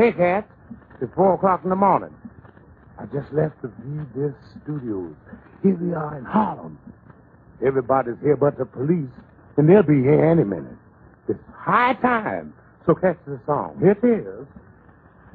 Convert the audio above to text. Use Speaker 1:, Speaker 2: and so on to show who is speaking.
Speaker 1: Hey, Cat. It's 4 o'clock in the morning. I just left the VBS Studios. Here we are in Harlem. Everybody's here but the police, and they'll be here any minute. It's high time. So catch the song. Here it is.